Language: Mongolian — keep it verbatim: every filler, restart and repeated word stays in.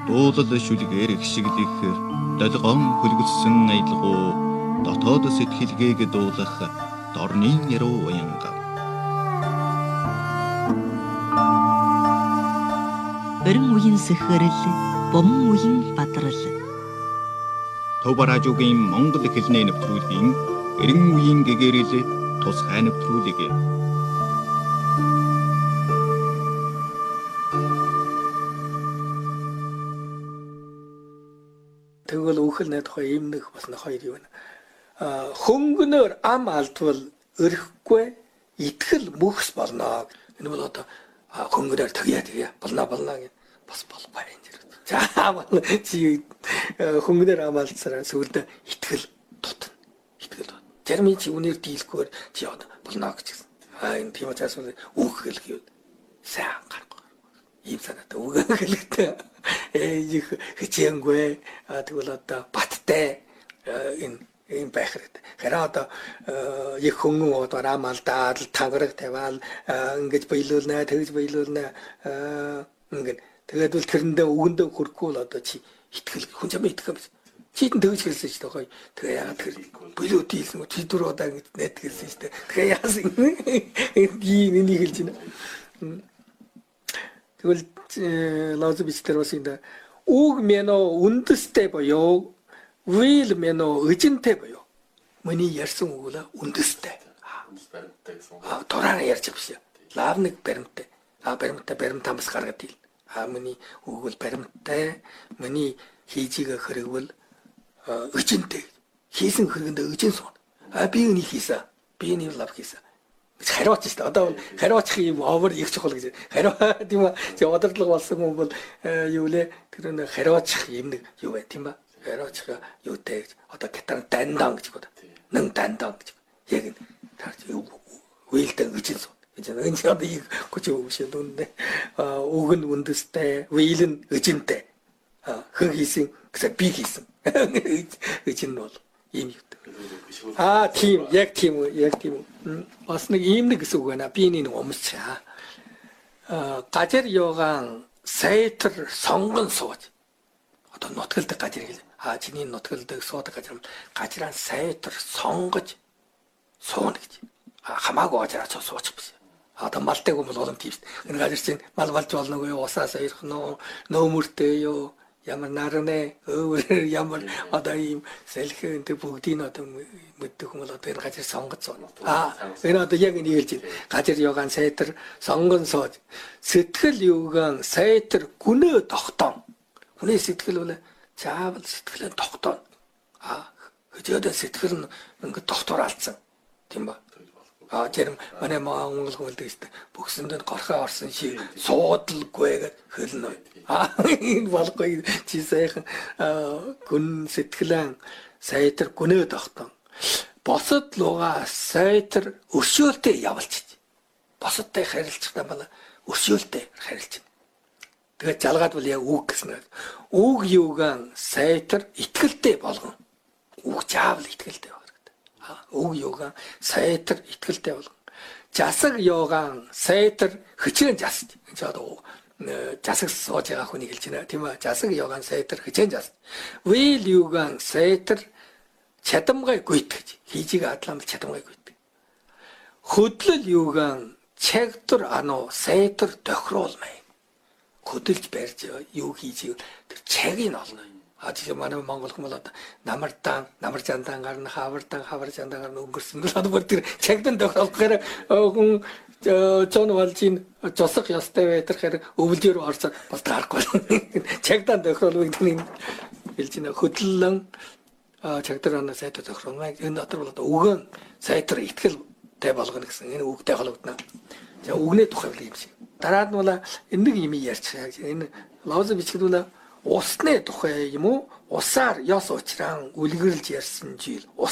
дуулал шүлгээр ихшиглэх долгоон хөлгөссөн аялгуу дотоод сэтгэлгээг дуулах дорны яруу уянга. Өрн үеийн сэхэрэл, бомн үеийн бадрал. Төв радиогийн Монгол хэлний нэвтрүүлгийн эрен үеийн гэгэрэл тусгай нэвтрүүлэг. Тэгвэл үхэл найд хоо ийм нэг болно хоёр юм. Аа хөнгөнөр ам алдвал өрөхгүй итгэл мөхс болно. Энэ бол одоо хөнгөнөр тгийа тгийа болно болно гэж бас болохгүй юм зэрэг. За чи хөнгөнөр ам алдсараа сүлдө итгэл тутна. Итгэл тутна. Тэрми чи үнээр дийлэхгээр чи одоо болно гэж хэлсэн. Аа энэ тийм учраас үхэл гэвэл сайн гарахгүй. Ийм санаатай үгэн хэлэхдээ их хичээнгүй тэгвэл одоо баттай энэ ийм байх хэрэгтэй. Харин одоо их хөнгөн одоо ам алдаад тангараг тавиал ингэж биелүүлнэ, тэгж биелүүлнэ ингээд тэгээд бол тэрэндээ үгэндээ хүрхгүй л одоо чи итгэл хүн чамд итгэх юм. Чи тэн тэгж хэлсэн ч тохой. Тэгээ яагаад тэр билүү дийлсэн чи дөрөв удаа ингэж найдгэлсэн шүү дээ. Тэгээ яасан ийм энийг хэлж байна. Тэгвэл лаоз бичдэр бас энэ үг мэнэ үндэстэй боёо вил мэнэ эжинтэй боёо миний ярьсан үг л үндэстэй аа дураараа ярьж биш лавныг баримттай а баримттай баримт хамс гаргаад ил а миний үг бол баримттай миний хийжигээ хэрэгвэл эжинтэй хийсэн хэрэгэндээ эжин суун а би үнийг хийсэн би энэ лав хийсэн хариуч шүү дээ. Одоо хариучих юм овер их чухал гэж. Хариу тийм үү? Чи одордлого болсон хүн бол юу лээ? Тэр нэг хариучих юм нэг юу бай тийм ба? Хариучих юутэй гэж. Одоо гитар дандан гэж бодоо. Нэн дандан гэж. Яг энэ тарч вэлдэн гэж юм. Энэ одоо их хүч өгш дүндээ. Аа үг нь үндэстэй, вэл нь эжинтэй. Аа хэг хийсэн гэсэн би хийсэн. Эжин бол ийм юм. Аа тийм яг тийм үү яг тийм үү бас нэг ийм нэг гэсэн үг байна би энэ өмсчаа аа гажир ёгаан сайтар сонгон сууж одоо нутгалдаг гажир гэл аа чиний нутгалдаг суудаг гажир гажираа сайтар сонгож суuna гэж хамаагүй гажираа суучих биш одоо малтай хүмүүс бол юм тийм энэ гажир чинь мал болж болногүй усаас ирэх нөө нөөмөртэй юу ямар нарны өөр ямар одоо ийм сэлхэн тэг бүгдийн одоо мэддэг хүмүүс одоо энэ гажир сонгоц байна. Аа энэ одоо яг энэ хэлж байна. Гажир ёгаан сайтар сонгон сууж сэтгэл юугаан сайтар гүнөө тогтоон. Хүний сэтгэл бол заавал сэтгэлээ тогтоон. Аа хөдөөд сэтгэл нь ингээд тогтоор алдсан. Тийм ба? Аа тэр манай монгол хүмүүс дээ бүгсэнд нь горхоо орсон шиг суудалгүй гэж хэлнэ. Аа энэ болохгүй чи сайхан гүн сэтгэлэн сайтар гүнөө тогтоон. Босод луга сайтар өршөөлтэй явуулчих. Босодтой харилцахтаа бала өршөөлтэй харилцах. Тэгээд жалгаад бол яг үг гэсэн. Үг юугаан сайтар итгэлтэй болгон. Үг заавал итгэлтэй байна. Үг юугаан сайтар итгэлтэй болгон. Жасаг юугаан сайтар хичээн жасж. Энэ одоо жасаг сууж байгаа хүнийг хэлж байна тийм ээ. Жасаг юугаан сайтар хичээн жасж. Вил юугаан сайтар чадамгай гүйтгэж. Хийжиг адлам чадамгай гүйтгэж. Хөдлөл юугаан чагтар ануу сайтар тохируулмай. Хөдөлж барьж юу хийж тэр чагийг олно. А тийм манай монгол хүмүүс одоо намардан намар жандан гарна хавардан хавар жандан гарна өнгөрсөн л одоо бүр тэр чагдан тохиолдохоор хүн зон валжин жосох ястай байдрахаар өвлөөр орсод бас гарахгүй. Чагдан тохиолвыг нэг хэлж байна. Хөдлөлөн чагдан сайтар тохиолмай энэ дотор бол одоо үгэн сайтар итгэлтэй болгоно гэсэн энэ үгтэй холбогдно. За үгний тухай юм шиг. Дараад нь бол энэ нэг юм ярьчих. Энэ лаоз бичгдүүл усны тухай юм уу? Усаар ёс учраан үлгэрлж ярьсан жил